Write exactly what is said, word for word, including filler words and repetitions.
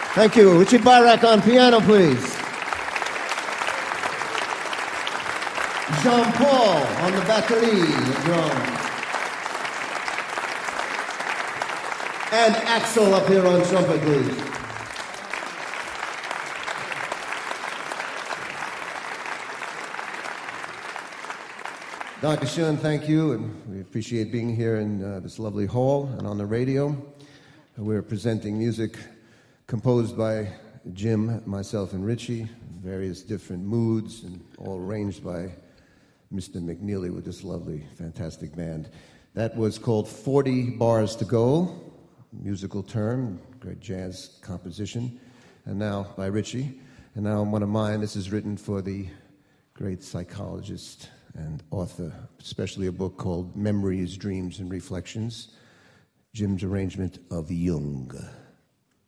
Thank you. Richie Barak on piano, please. Jean-Paul on the batterie, the drums. And Axel up here on trumpet, please. Doctor Schoen, thank you, and we appreciate being here in uh, this lovely hall and on the radio. We're presenting music composed by Jim, myself, and Richie, various different moods, and all arranged by Mister McNeely with this lovely, fantastic band. That was called forty Bars to Go, musical term, great jazz composition, and now by Richie. And now one of mine, this is written for the great psychologist and author, especially a book called Memories, Dreams, and Reflections, Jim's arrangement of Jung.